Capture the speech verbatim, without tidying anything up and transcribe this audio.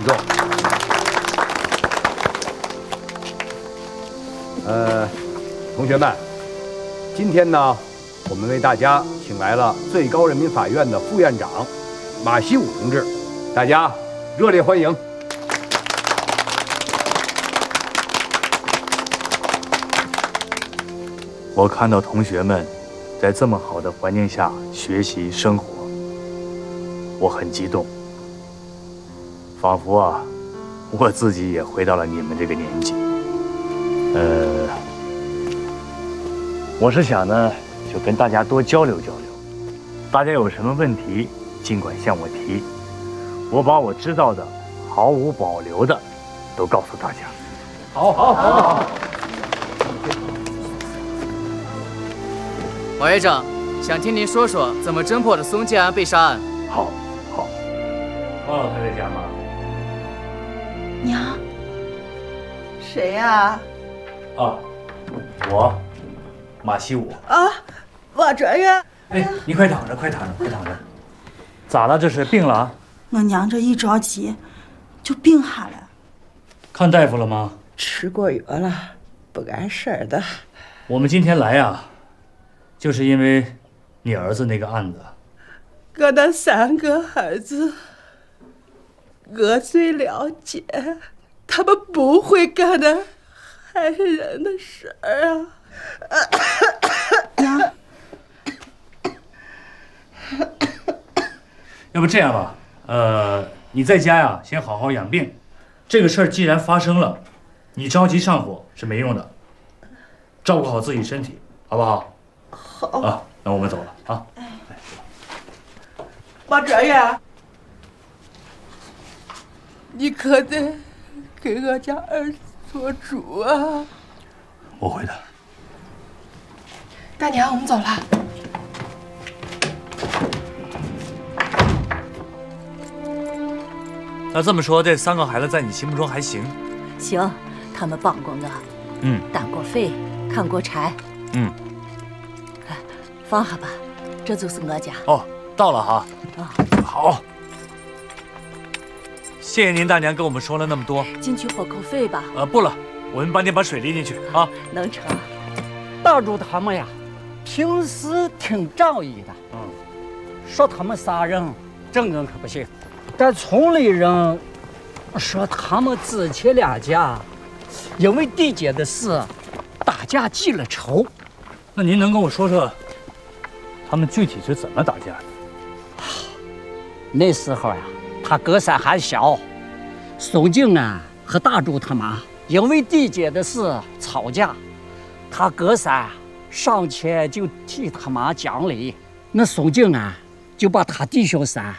重。呃，同学们，今天呢，我们为大家请来了最高人民法院的副院长马锡武同志，大家热烈欢迎。 我看到同学们在这么好的环境下学习生活，我很激动，仿佛啊，我自己也回到了你们这个年纪。呃，我是想呢，就跟大家多交流交流，大家有什么问题尽管向我提，我把我知道的毫无保留的都告诉大家。 好，好，好，好。 王院长，想听您说说怎么侦破的松建安被杀案。 好，好。王老太太家吗？ 娘，谁呀？ 啊，我，马锡武。 啊，王哲元。 哎，你快躺着，快躺着，快躺着。咋了？这是病了啊？ 我娘这一着急，就病下了。 看大夫了吗？ 吃过药了，不碍事儿的。 我们今天来呀、啊，就是因为你儿子那个案子。 我那三个儿子，我最了解，他们不会干那害人的事儿啊。娘， 要不这样吧，呃，你在家呀，先好好养病。这个事儿既然发生了，你着急上火是没用的，照顾好自己身体，好不好？ 好啊，那我们走了啊。 王哲元，你可得给我家儿子做主啊！ 我会的。 大娘，我们走了。 那这么说，这三个孩子在你心目中还行？ 行，他们帮过我， 嗯， 担过肺，砍过柴， 嗯。 放下吧，这就是我家。 哦，到了哈。 啊， 好。谢谢您大娘跟我们说了那么多。 进去喝口水吧。 呃，不了，我们帮您把水拎进去啊。 能成。 大柱他们呀，平时挺仗义的。 嗯。 说他们仨人，这我可不信。但村里人说他们姊妻两家因为地界的事打架记了仇。 那您能跟我说说，他们具体是怎么打架的？ 那时候呀、啊，他哥仨还小，宋静啊和大柱他妈因为地界的事吵架，他哥仨上前就替他妈讲理，那宋静啊就把他弟兄仨